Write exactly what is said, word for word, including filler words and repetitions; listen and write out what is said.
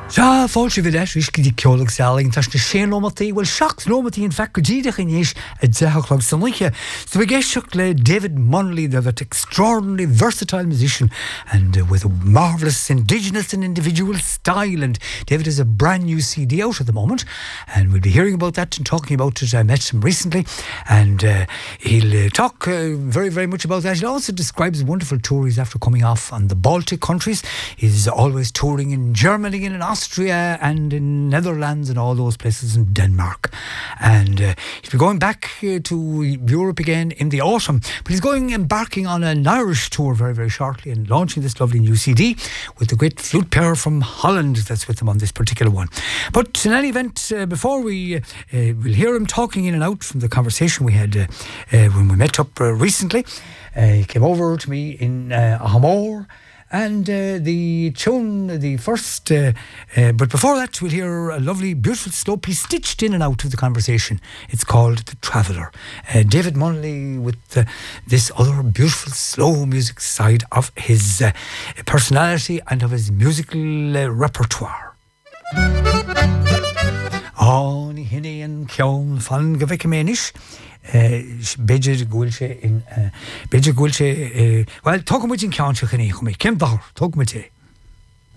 Ja, fáilte bhí leis ris go dtí ceolalaigh saoing tá na sé nómataí bhfuil seach nómataí in feicú díideach in níos a deachlag san luiche. So we géisteach le David Munnelly, that extraordinarily versatile musician and uh, with a marvellous indigenous and individual style. And David has a brand new C D out at the moment, and we'll be hearing about that and talking about it. I met him recently, and uh, he'll uh, talk uh, very, very much about that. He also describes wonderful tours after coming off on the Baltic countries. He's always touring in Germany and in Austria and in Netherlands and all those places, in Denmark. And uh, he'll be going back uh, to Europe again in the autumn, but he's going embarking on an Irish tour very, very shortly and launching this lovely new C D with the great flute player from Holland that's with him on this particular one. But in any event, uh, before we uh, uh, we'll hear him talking in and out from the conversation we had uh, uh, when we met up uh, recently. Uh, he came over to me in uh, Hamor. And uh, the tune, the first, uh, uh, but before that, we'll hear a lovely, beautiful, slow piece stitched in and out of the conversation. It's called The Traveller. Uh, David Munnelly with uh, this other beautiful, slow music side of his uh, personality and of his musical uh, repertoire. Oh, ni hinny and kyon fan gavik Beidir gúilte in Beidir gúilte well tóg muid in ceanteach in échomí cem dahar tóg muid é